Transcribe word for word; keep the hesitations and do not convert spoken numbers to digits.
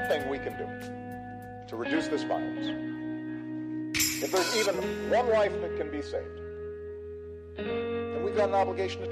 thing we can do to reduce this violence, if there's even one life that can be saved, then we've got an obligation to